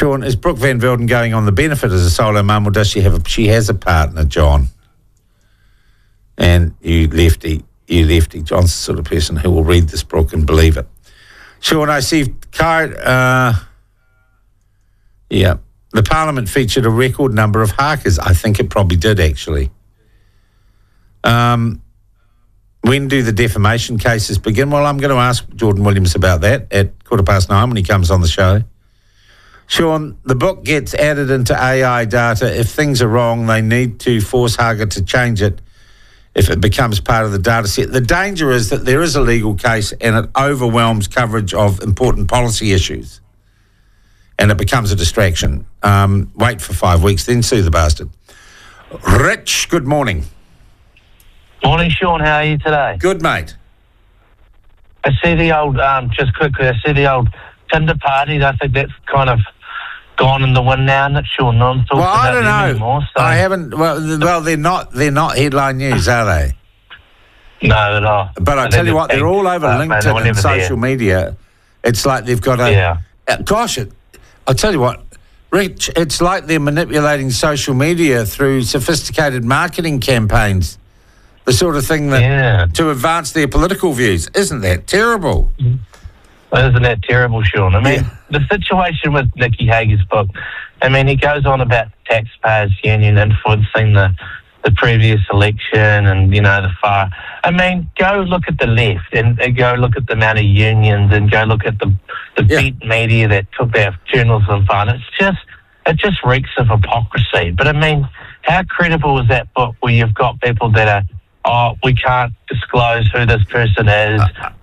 Sean, is Brooke Van Velden going on the benefit as a solo mum, or does she have she has a partner, John? And you lefty. John's the sort of person who will read this, Brooke, and believe it. Sean, I see the Parliament featured a record number of harkers. I think it probably did, actually. When do the defamation cases begin? Well, I'm going to ask Jordan Williams about that at 9:15 when he comes on the show. Sean, the book gets added into AI data. If things are wrong, they need to force Haga to change it if it becomes part of the data set. The danger is that there is a legal case and it overwhelms coverage of important policy issues and it becomes a distraction. Wait for 5 weeks, then sue the bastard. Rich, good morning. Morning, Sean. How are you today? Good, mate. I see the old, just quickly, I see the old Tinder parties. I think that's kind of gone in the wind now, isn't it, Sean? No one's talking I don't know. Anymore, so. I haven't. Well, they're not headline news, are they? No, they're not. But I tell you what, they're all over LinkedIn and social media. It's like they've got a. Yeah. I'll tell you what, Rich. It's like they're manipulating social media through sophisticated marketing campaigns, the sort of thing that to advance their political views. Isn't that terrible? Isn't that terrible, Sean? I mean, the situation with Nicky Hager's book, I mean, he goes on about taxpayers' union influencing the previous election and, the far. I mean, go look at the left and go look at the amount of unions and go look at the beat media that took their journalism fund. It just reeks of hypocrisy. But, I mean, how credible is that book where you've got people that are, we can't disclose who this person is.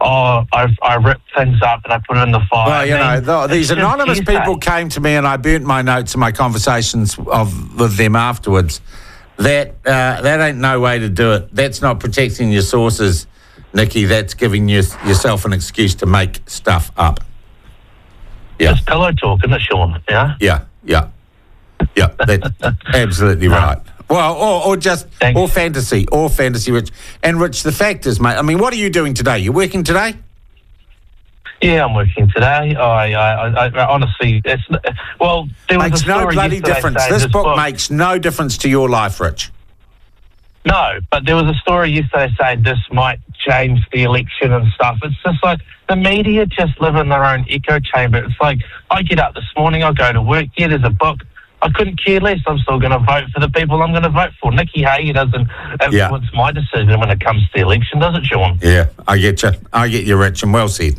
I ripped things up and I put it in the fire. Well, these anonymous people came to me and I burnt my notes and my conversations with them afterwards. That ain't no way to do it. That's not protecting your sources, Nicky. That's giving yourself an excuse to make stuff up. Yeah. It's pillow talk, isn't it, Sean? Yeah? Yeah. That's absolutely right. Well, or fantasy, Rich. And Rich, the fact is, mate, I mean, what are you doing today? You working today? Yeah, I'm working today. I honestly, there was makes a story no bloody difference. This book makes no difference to your life, Rich. No, but there was a story yesterday saying this might change the election and stuff. It's just like the media just live in their own echo chamber. It's like I get up this morning, I go to work, there's a book. I couldn't care less. I'm still going to vote for the people I'm going to vote for. Nicky Hager doesn't influence my decision when it comes to the election, does it, Sean? Yeah, I get you, Rich, and well said.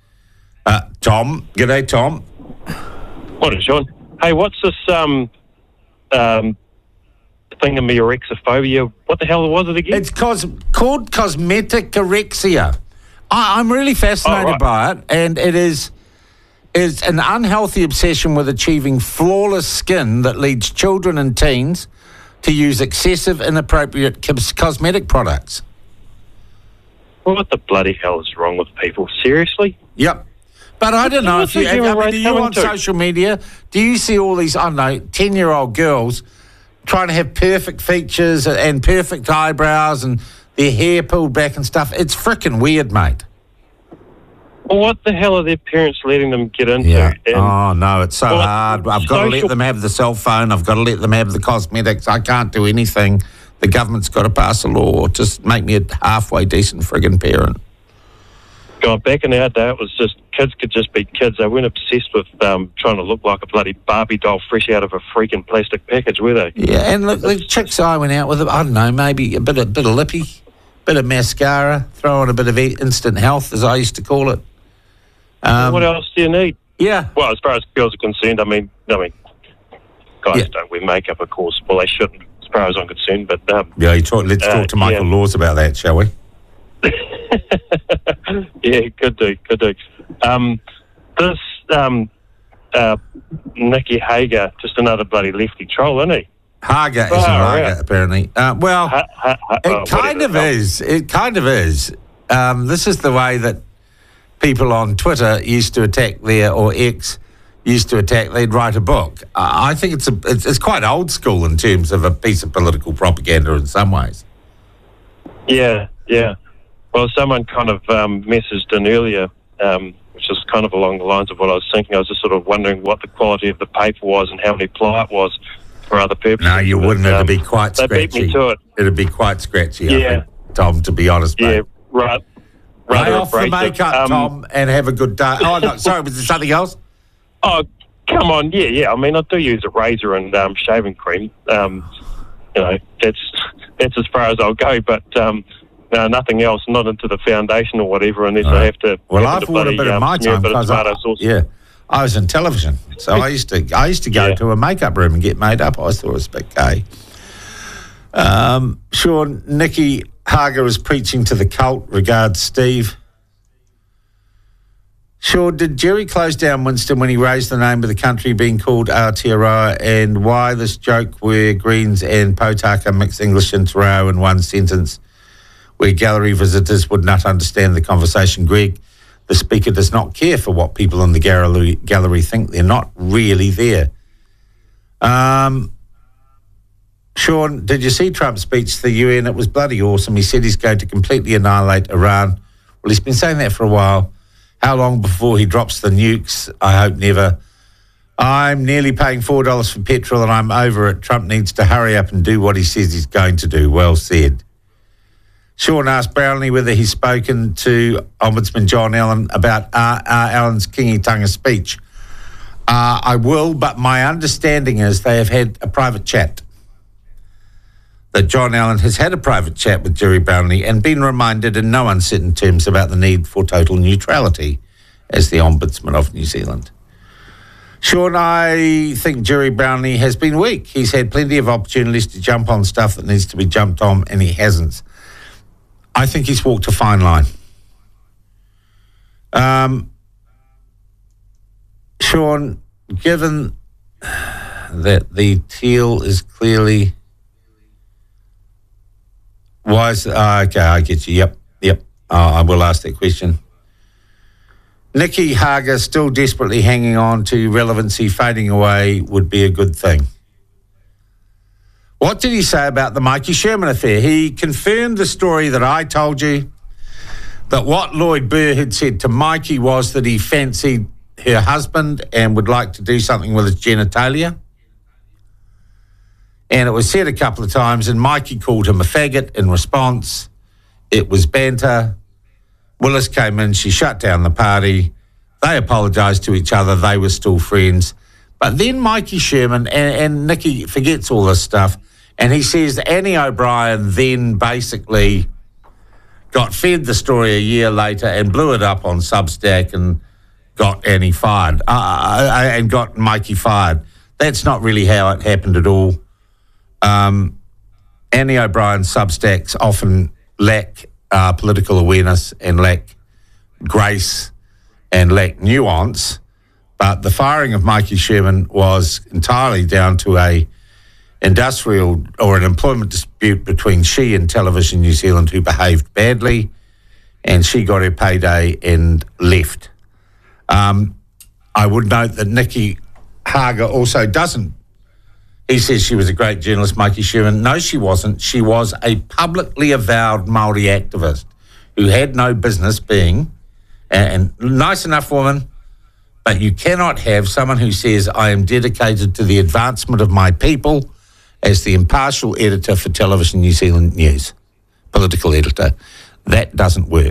Tom, g'day, Tom. Morning, Sean. Hey, what's this thing of orexophobia? What the hell was it again? It's called cosmeticorexia. I'm really fascinated by it, and it is an unhealthy obsession with achieving flawless skin that leads children and teens to use excessive, inappropriate cosmetic products. What the bloody hell is wrong with people? Seriously? Yep. But I don't know if do you on social media, do you see all these, 10-year-old girls trying to have perfect features and perfect eyebrows and their hair pulled back and stuff? It's frickin' weird, mate. Well, what the hell are their parents letting them get into? Yeah. No, it's so hard. I've got to let them have the cell phone. I've got to let them have the cosmetics. I can't do anything. The government's got to pass a law. Just make me a halfway decent friggin' parent. God, back in our day, it was just kids could just be kids. They weren't obsessed with trying to look like a bloody Barbie doll fresh out of a freaking plastic package, were they? Yeah, and look, the chicks I went out with, I don't know, maybe a bit of lippy, bit of mascara, throw on a bit of instant health, as I used to call it. What else do you need? Yeah. Well, as far as girls are concerned, I mean, guys don't wear makeup, of course. Well, they shouldn't, as far as I'm concerned. But let's talk to Michael Laws about that, shall we? Yeah, could do. This Nicky Hager, just another bloody lefty troll, isn't he? Hager isn't Hager, apparently. It kind of is. It kind of is. This is the way that people on Twitter used to attack they'd write a book. I think it's quite old school in terms of a piece of political propaganda in some ways. Yeah. Well, someone kind of messaged in earlier which is kind of along the lines of what I was thinking. I was just sort of wondering what the quality of the paper was and how many ply it was for other purposes. No, you wouldn't. It'd be quite scratchy. They beat me to it. It'd be quite scratchy, Yeah. I think, Tom, to be honest, mate. Yeah, right. Lay off the makeup, Tom, and have a good day. Oh, no, sorry, was there something else? Oh, come on, yeah. I mean, I do use a razor and shaving cream. That's as far as I'll go. But no, nothing else. Not into the foundation or whatever, unless I have to. Well, I've worn a bit of my time because I was in television, so I used to go to a makeup room and get made up. I thought it was a bit gay. Sean, Nicky Hager is preaching to the cult. Regards, Steve. Sure, did Jerry close down Winston when he raised the name of the country being called Aotearoa, and why this joke where Greens and Potaka mix English and Te Reo in one sentence where gallery visitors would not understand the conversation? Greg, the speaker does not care for what people in the gallery think. They're not really there. Sean, did you see Trump's speech to the UN? It was bloody awesome. He said he's going to completely annihilate Iran. Well, he's been saying that for a while. How long before he drops the nukes? I hope never. I'm nearly paying $4 for petrol and I'm over it. Trump needs to hurry up and do what he says he's going to do. Well said. Sean asked Brownlee whether he's spoken to Ombudsman John Allen about Allen's Kingi-Tunga speech. I will, but my understanding is they have had a private chat. That John Allen has had a private chat with Jerry Brownlee and been reminded in no uncertain terms about the need for total neutrality as the Ombudsman of New Zealand. Sean, I think Jerry Brownlee has been weak. He's had plenty of opportunities to jump on stuff that needs to be jumped on, and he hasn't. I think he's walked a fine line. Sean, given that the teal is clearly... Why is... okay, I get you. Yep. I will ask that question. Nicky Hager still desperately hanging on to relevancy, fading away would be a good thing. What did he say about the Mikey Sherman affair? He confirmed the story that I told you, that what Lloyd Burr had said to Mikey was that he fancied her husband and would like to do something with his genitalia. And it was said a couple of times, and Mikey called him a faggot in response. It was banter. Willis came in, she shut down the party. They apologised to each other. They were still friends. But then Mikey Sherman, and Nicky forgets all this stuff, and he says Annie O'Brien then basically got fed the story a year later and blew it up on Substack and got Annie fired, and got Mikey fired. That's not really how it happened at all. Annie O'Brien's Substacks often lack political awareness and lack grace and lack nuance, but the firing of Mikey Sherman was entirely down to a industrial or an employment dispute between she and Television New Zealand, who behaved badly, and she got her payday and left. I would note that Nicky Hager also doesn't. He says she was a great journalist, Mikey Sherman. No, she wasn't. She was a publicly avowed Māori activist who had no business being, and nice enough woman, but you cannot have someone who says, I am dedicated to the advancement of my people as the impartial editor for Television New Zealand News, political editor. That doesn't work.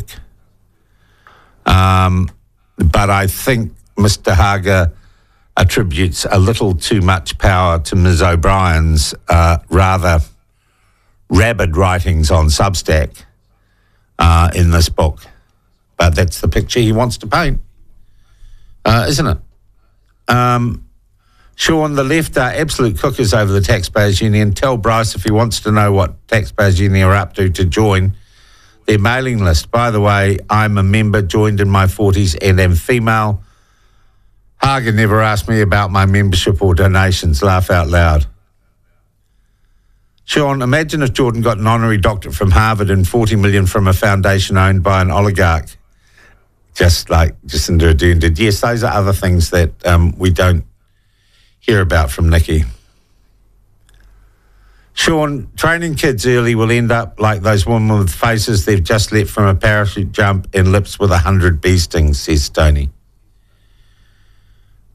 But I think Mr. Hager attributes a little too much power to Ms. O'Brien's rather rabid writings on Substack in this book. But that's the picture he wants to paint, isn't it? Sean, the left are absolute cookers over the Taxpayers Union. Tell Bryce if he wants to know what Taxpayers Union are up to join their mailing list. By the way, I'm a member, joined in my 40s and am female. Hager never asked me about my membership or donations. Laugh out loud. Sean, imagine if Jordan got an honorary doctorate from Harvard and $40 million from a foundation owned by an oligarch, just like Jacinda Ardern did. Yes, those are other things that we don't hear about from Nicky. Sean, training kids early will end up like those women with faces they've just let from a parachute jump and lips with 100 bee stings, says Tony.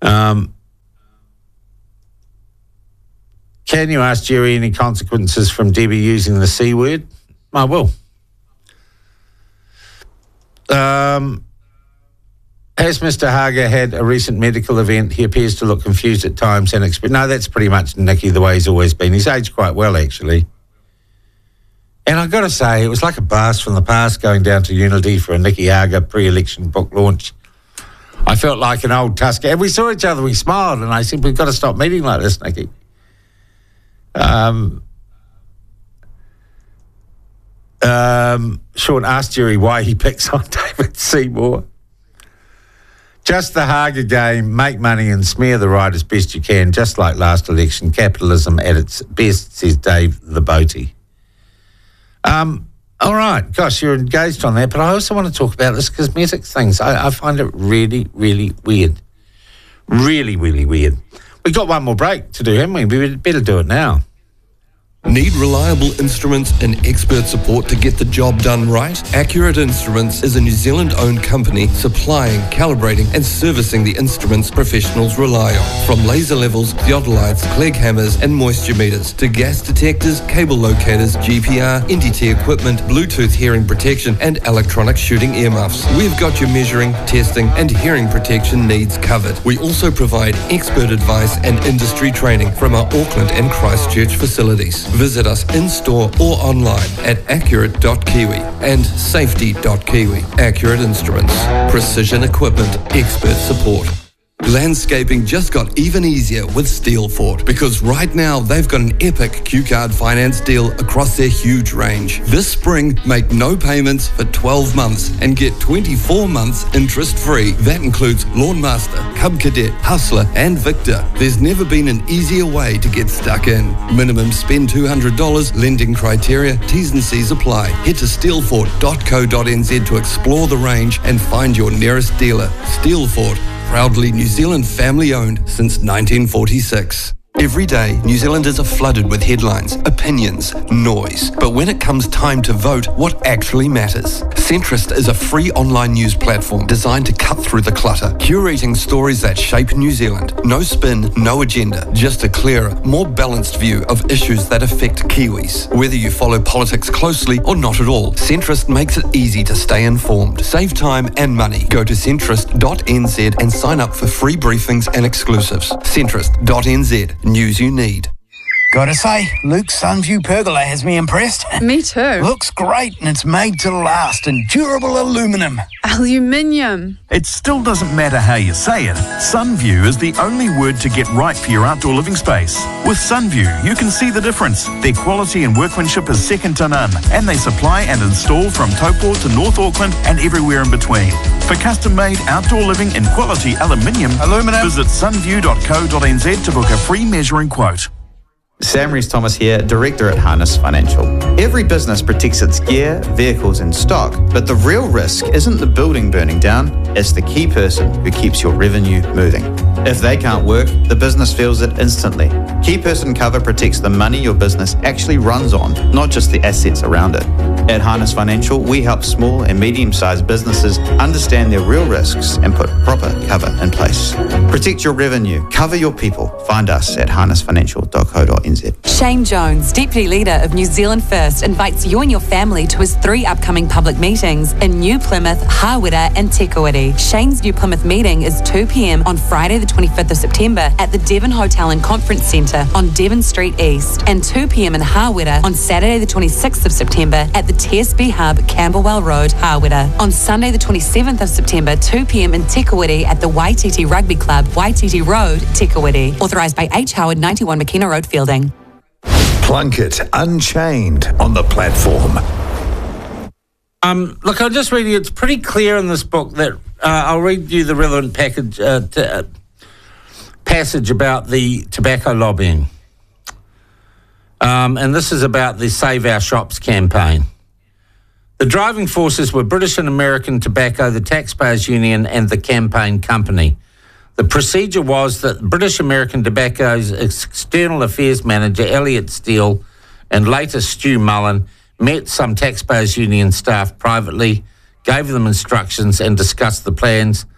Can you ask Jerry any consequences from Debbie using the C word? I will. Has Mr. Hager had a recent medical event? He appears to look confused at times and no, that's pretty much Nicky the way he's always been. He's aged quite well, actually. And I've got to say, it was like a blast from the past going down to Unity for a Nicky Hager pre-election book launch. I felt like an old Tusker. And we saw each other, we smiled, and I said, we've got to stop meeting like this, Nicky. Sean asked Jerry why he picks on David Seymour. Just the Hager game, make money and smear the right as best you can, just like last election. Capitalism at its best, says Dave the Boaty. All right, gosh, you're engaged on that, but I also want to talk about this cosmetic things. I find it really, really weird. Really, really weird. We've got one more break to do, haven't we? We better do it now. Need reliable instruments and expert support to get the job done right? Accurate Instruments is a New Zealand-owned company supplying, calibrating and servicing the instruments professionals rely on. From laser levels, theodolites, Clegg hammers and moisture meters to gas detectors, cable locators, GPR, NDT equipment, Bluetooth hearing protection and electronic shooting earmuffs. We've got your measuring, testing and hearing protection needs covered. We also provide expert advice and industry training from our Auckland and Christchurch facilities. Visit us in-store or online at accurate.kiwi and safety.kiwi. Accurate Instruments. Precision equipment. Expert support. Landscaping just got even easier with Steelfort because right now they've got an epic Q-Card finance deal across their huge range. This spring, make no payments for 12 months and get 24 months interest-free. That includes Lawnmaster, Cub Cadet, Hustler and Victor. There's never been an easier way to get stuck in. Minimum spend $200, lending criteria, T's and C's apply. Head to steelfort.co.nz to explore the range and find your nearest dealer. Steelfort. Proudly New Zealand family-owned since 1946. Every day, New Zealanders are flooded with headlines, opinions, noise. But when it comes time to vote, what actually matters? Centrist is a free online news platform designed to cut through the clutter, curating stories that shape New Zealand. No spin, no agenda, just a clearer, more balanced view of issues that affect Kiwis. Whether you follow politics closely or not at all, Centrist makes it easy to stay informed. Save time and money. Go to centrist.nz and sign up for free briefings and exclusives. Centrist.nz. News you need. Gotta say, Luke's Sunview pergola has me impressed. Me too. Looks great and it's made to last in durable aluminum. Aluminium. It still doesn't matter how you say it. Sunview is the only word to get right for your outdoor living space. With Sunview, you can see the difference. Their quality and workmanship is second to none, and they supply and install from Taupo to North Auckland and everywhere in between. For custom-made outdoor living in quality aluminium, visit sunview.co.nz to book a free measuring quote. Sam Rees-Thomas here, Director at Harness Financial. Every business protects its gear, vehicles and stock, but the real risk isn't the building burning down, it's the key person who keeps your revenue moving. If they can't work, the business feels it instantly. Key person cover protects the money your business actually runs on, not just the assets around it. At Harness Financial, we help small and medium-sized businesses understand their real risks and put proper cover in place. Protect your revenue, cover your people. Find us at harnessfinancial.co.nz. Shane Jones, Deputy Leader of New Zealand First, invites you and your family to his 3 upcoming public meetings in New Plymouth, Hawera and Te Kuiti. Shane's New Plymouth meeting is 2 p.m. on Friday the 25th of September at the Devon Hotel and Conference Centre on Devon Street East, and 2 p.m. in Hawera on Saturday the 26th of September at the TSB Hub, Camberwell Road, Hawera. On Sunday the 27th of September, 2 p.m. in Te Kuiti at the Waititi Rugby Club, Waititi Road, Te Kuiti. Authorised by H. Howard, 91 McKenna Road, Fielding. Plunkett Unchained on the platform. Look, I'll just read you. It's pretty clear in this book that I'll read you the relevant passage about the tobacco lobbying. And this is about the Save Our Shops campaign. The driving forces were British and American Tobacco, the Taxpayers Union and the campaign company. The procedure was that British American Tobacco's External Affairs Manager, Elliot Steele, and later Stu Mullen, met some Taxpayers Union staff privately, gave them instructions and discussed the plans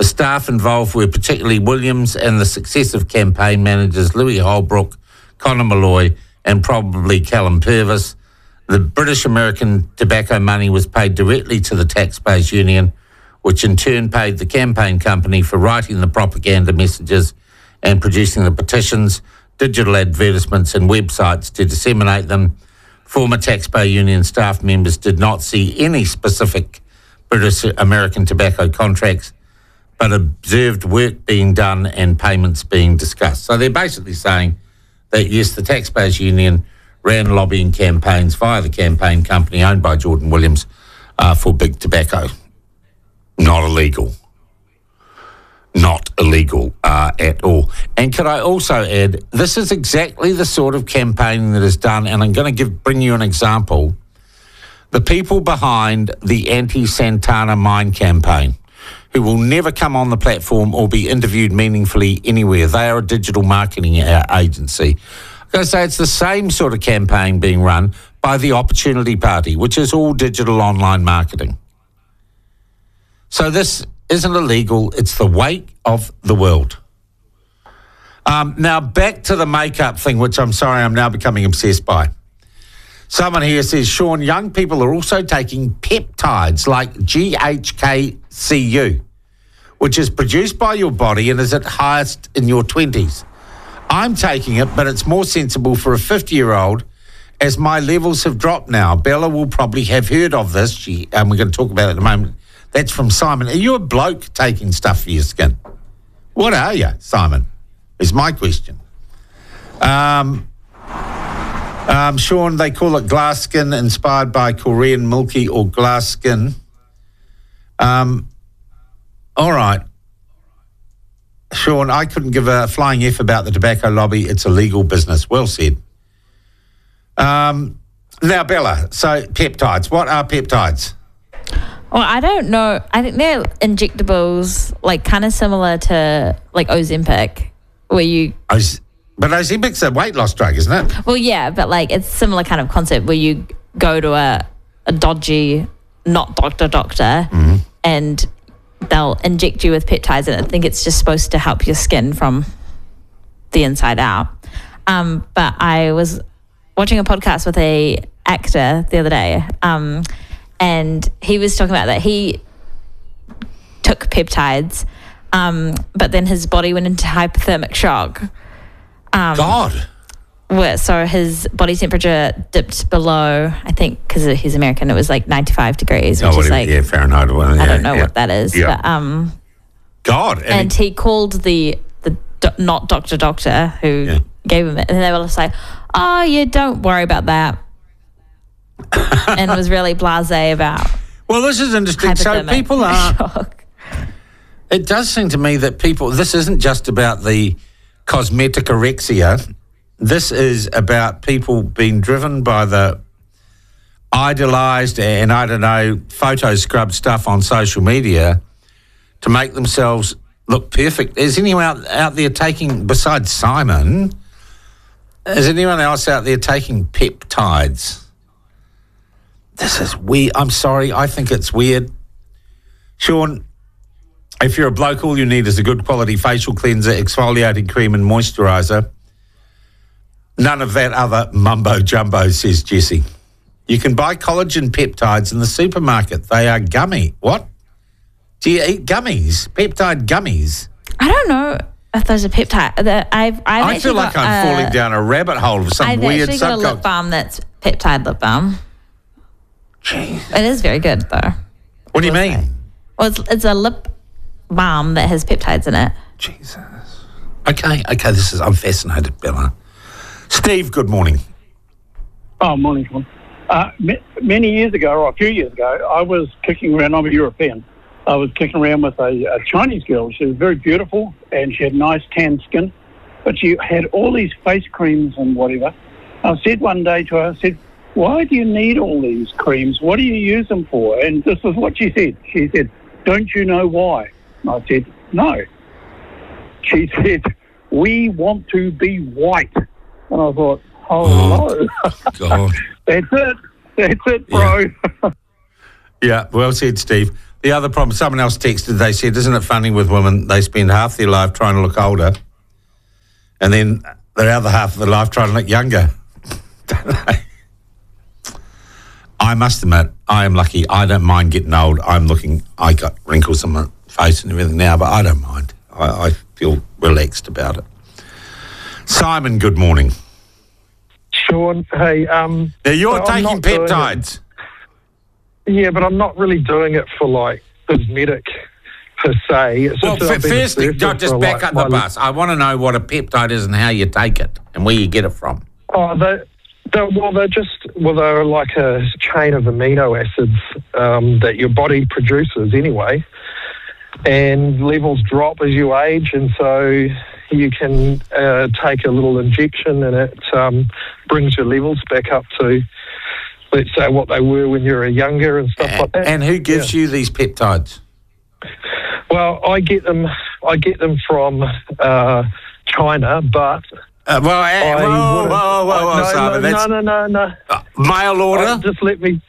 The staff involved were particularly Williams and the successive campaign managers Louis Holbrook, Conor Malloy, and probably Callum Purvis. The British American tobacco money was paid directly to the Taxpayers Union, which in turn paid the campaign company for writing the propaganda messages and producing the petitions, digital advertisements and websites to disseminate them. Former Taxpayer Union staff members did not see any specific British American tobacco contracts, but observed work being done and payments being discussed. So they're basically saying that, yes, the Taxpayers Union ran lobbying campaigns via the campaign company owned by Jordan Williams for big tobacco. Not illegal. Not illegal at all. And could I also add, this is exactly the sort of campaigning that is done, and I'm going to bring you an example. The people behind the anti-Santana mine campaign, who will never come on the platform or be interviewed meaningfully anywhere. They are a digital marketing agency. I'm going to say it's the same sort of campaign being run by the Opportunity Party, which is all digital online marketing. So this isn't illegal. It's the wake of the world. Now, back to the makeup thing, which I'm sorry I'm now becoming obsessed by. Someone here says, Sean, young people are also taking peptides like GHKCU, which is produced by your body and is at highest in your 20s. I'm taking it, but it's more sensible for a 50-year-old as my levels have dropped now. Bella will probably have heard of this, and we're going to talk about it in a moment. That's from Simon. Are you a bloke taking stuff for your skin? What are you, Simon, is my question. Sean, they call it glass skin, inspired by Korean milky or glass skin. All right. Sean, I couldn't give a flying F about the tobacco lobby. It's a legal business. Well said. Now, Bella, so peptides. What are peptides? Well, I don't know. I think they're injectables, like kind of similar to like Ozempic, where you... But Ozempic's a weight loss drug, isn't it? Well, yeah, but like it's similar kind of concept where you go to a dodgy, not doctor, and they'll inject you with peptides, and I think it's just supposed to help your skin from the inside out. But I was watching a podcast with a actor the other day, and he was talking about that he took peptides, but then his body went into hypothermic shock. God. So his body temperature dipped below, I think, because he's American, it was like 95 degrees, which is like... Yeah, Fahrenheit. I don't know what that is. Yeah. But, God. And he called the not doctor who gave him it, and they were just like, oh, yeah, don't worry about that. And was really blasé about... Well, this is interesting. So people are... shock. It does seem to me that people... This isn't just about the cosmeticorexia. This is about people being driven by the idolised and, I don't know, photo scrub stuff on social media to make themselves look perfect. Is anyone out there taking, besides Simon, is anyone else out there taking peptides? This is weird. I'm sorry. I think it's weird. Sean, if you're a bloke, all you need is a good quality facial cleanser, exfoliating cream and moisturiser. None of that other mumbo-jumbo, says Jesse. You can buy collagen peptides in the supermarket. They are gummy. What? Do you eat gummies? Peptide gummies? I don't know if those are peptide. I feel like I'm falling down a rabbit hole of some weird I've actually got a lip balm that's peptide lip balm. Jeez. It is very good, though. What do you mean? Well, it's a lip balm that has peptides in it. Jesus. Okay, I'm fascinated, Bella. Steve, good morning. Oh, morning, Sean. Many years ago, or a few years ago, I was kicking around. I'm a European. I was kicking around with a Chinese girl. She was very beautiful, and she had nice tan skin, but she had all these face creams and whatever. I said one day to her, I said, why do you need all these creams? What do you use them for? And this is what she said. She said, don't you know why? And I said, no. She said, we want to be white. And I thought, no. God. That's it, bro. Yeah, well said, Steve. The other problem, someone else texted, they said, isn't it funny with women, they spend half their life trying to look older and then the other half of their life trying to look younger. Don't they? I must admit, I am lucky. I don't mind getting old. I got wrinkles on my face and everything now, but I don't mind. I feel relaxed about it. Simon, good morning. Sean, hey. Now you're taking peptides. Yeah, but I'm not really doing it for, like, cosmetic per se. It's Well, just first, just back up the bus. I want to know what a peptide is and how you take it and where you get it from. Oh, they're like a chain of amino acids that your body produces anyway, and levels drop as you age, and so you can take a little injection and it brings your levels back up to, let's say, what they were when you were younger and stuff like that. And who gives you these peptides? Well, I get them from China, but whoa, Simon, no. Mail order? Just let me.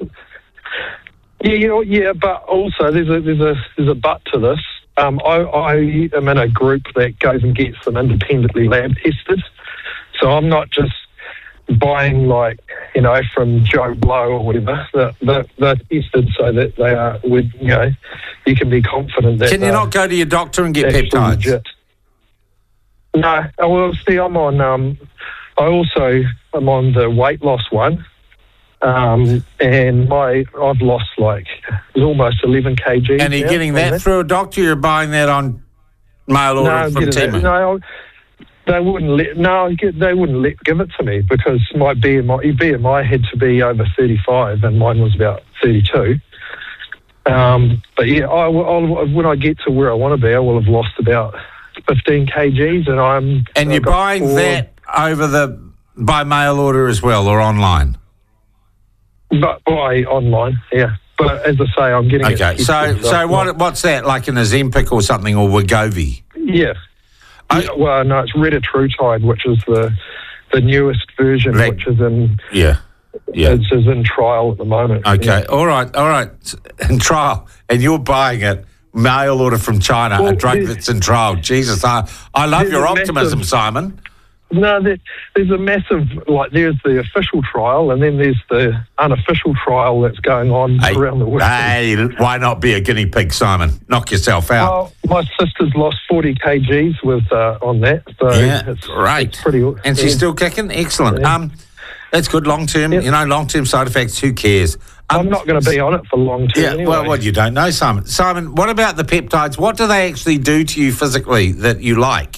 Yeah, but also there's a but to this. I am in a group that goes and gets them independently lab tested, so I'm not just buying, like, from Joe Blow or whatever. They're tested so that they are, you can be confident that. Can you not go to your doctor and get peptides? Legit. No, well, see, I'm on. I also am on the weight loss one, and I've lost almost 11 kg. And are you getting that through a doctor? You're buying that on mail order from Temu? No, they wouldn't give it to me because my BMI had to be over 35 and mine was about 32. But yeah, when I get to where I want to be, I will have lost about 15 kgs, and you're buying that by mail order as well, or online? But by online, yeah. But as I say, I'm getting it. Okay, so what's that, like an Ozempic or something, or Wegovy? Yeah. Well, no, it's retatrutide, which is the newest version, which is in it's in trial at the moment. Okay, yeah. all right, in trial, and you're buying it mail order from China, a drug that's in trial. Jesus, I love your optimism, Simon. No, there's a massive, there's the official trial and then there's the unofficial trial that's going on around the world. Hey, why not be a guinea pig, Simon? Knock yourself out. Well, my sister's lost 40 kgs on that. So it's pretty. And she's still kicking? Excellent. Yeah. That's good long-term, long-term side effects, who cares? I'm not going to be on it for long-term anyway. Well, you don't know, Simon. Simon, what about the peptides? What do they actually do to you physically that you like?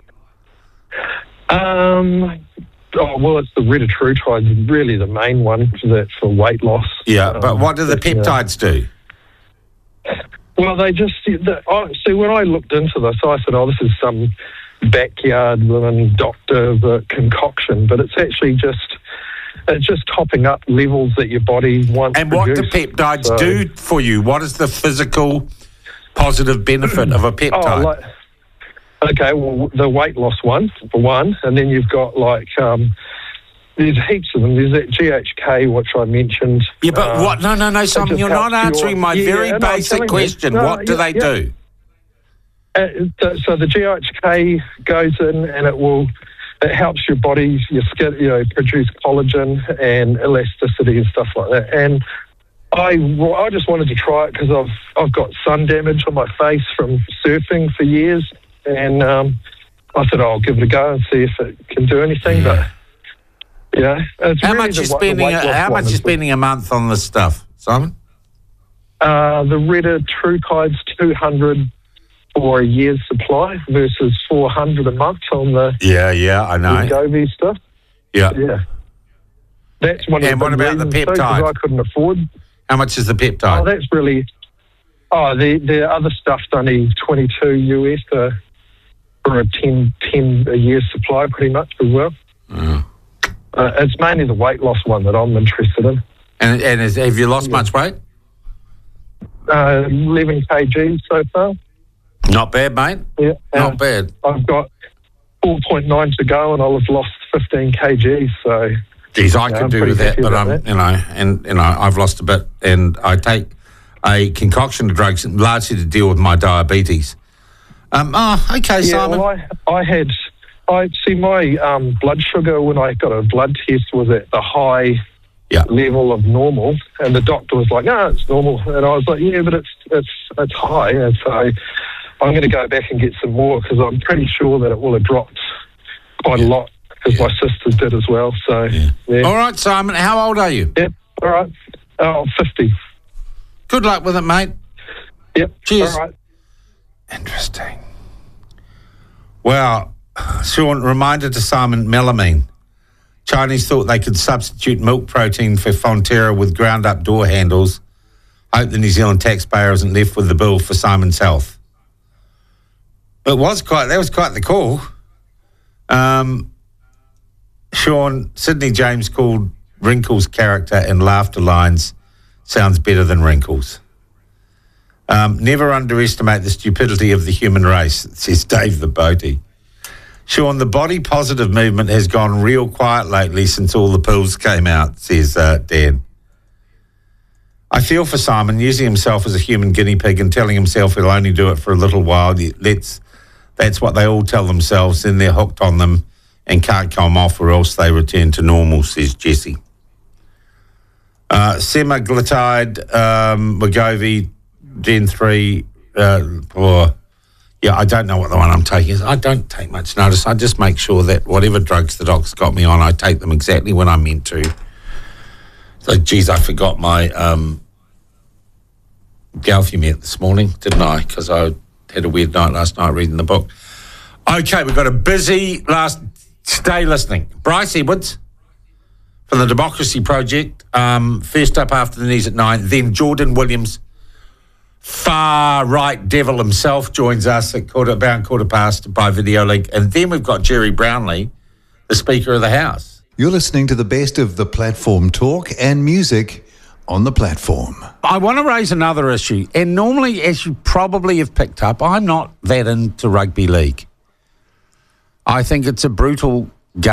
It's the retatrutide, really the main one for weight loss. Yeah, but what do the peptides do? Well, they just see. When I looked into this, I said, "Oh, this is some backyard doctor concoction," but it's actually just topping up levels that your body wants. And what do peptides do for you? What is the physical positive benefit of a peptide? Okay, well, the weight loss one, for one, and then you've got there's heaps of them. There's that GHK, which I mentioned. Yeah, but what? No, Simon, you're not answering my very basic question. What do they do? So the GHK goes in and it helps your body, your skin, produce collagen and elasticity and stuff like that. And I just wanted to try it because I've got sun damage on my face from surfing for years. And I said, I'll give it a go and see if it can do anything. But it's how much you spending a month on this stuff, Simon? The retatrutide's $200 for a year's supply versus $400 a month on the I know Wegovy stuff. Yeah. That's one of the. And what about the peptide? I couldn't afford. How much is the peptide? Oh, that's really. Oh, the other stuff's only $22 for a 10 a year supply, pretty much as well. It's mainly the weight loss one that I'm interested in. And have you lost much weight? 11 kgs so far. Not bad, mate. Yeah, not bad. I've got 4.9 to go, and I'll have lost 15 kgs. So, geez, I could do with that, but I've lost a bit, and I a concoction of drugs largely to deal with my diabetes. Okay, Simon. Well, I see my blood sugar when I got a blood test was at the high level of normal, and the doctor was like, "No, it's normal," and I was like, "Yeah, but it's high," and so I'm going to go back and get some more because I'm pretty sure that it will have dropped quite a lot because my sisters did as well. So, All right, Simon. How old are you? Yep. All right. 50. Good luck with it, mate. Yep. Cheers. All right. Interesting. Well, Sean, reminder to Simon, melamine. Chinese thought they could substitute milk protein for Fonterra with ground-up door handles. Hope the New Zealand taxpayer isn't left with the bill for Simon's health. That was quite the call. Sean, Sydney James called Wrinkles' character and laughter lines sounds better than Wrinkles. Never underestimate the stupidity of the human race, says Dave the Boatie. Sean, the body positive movement has gone real quiet lately since all the pills came out, says Dan. I feel for Simon, using himself as a human guinea pig and telling himself he'll only do it for a little while. That's what they all tell themselves, then they're hooked on them and can't come off or else they return to normal, says Jesse. Semaglutide, Wegovy, Gen 3, I don't know what the one I'm taking is. I don't take much notice. I just make sure that whatever drugs the doc's got me on, I take them exactly when I'm meant to. So, geez, I forgot my Galfumate this morning, didn't I? Because I had a weird night last night reading the book. Okay, we've got a busy last... Stay listening. Bryce Edwards from the Democracy Project, first up after the news at 9. Then Jordan Williams, far-right devil himself, joins us at quarter past by video link. And then we've got Jerry Brownlee, the Speaker of the House. You're listening to the best of the platform talk and music on the platform. I want to raise another issue. And normally, as you probably have picked up, I'm not that into rugby league. I think it's a brutal